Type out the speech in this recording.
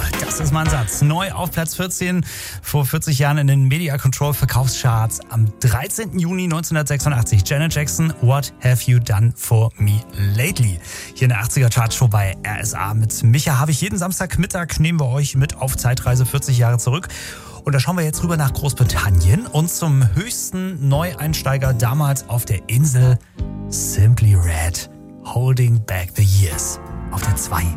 Das ist mein Satz. Neu auf Platz 14, vor 40 Jahren in den Media Control Verkaufscharts. Am 13. Juni 1986, Janet Jackson, What Have You Done For Me Lately? Hier in der 80er Chartshow bei RSA mit Micha habe ich jeden Samstagmittag, nehmen wir euch mit auf Zeitreise 40 Jahre zurück. Und da schauen wir jetzt rüber nach Großbritannien und zum höchsten Neueinsteiger damals auf der Insel, Simply Red, Holding Back the Years, auf der 2.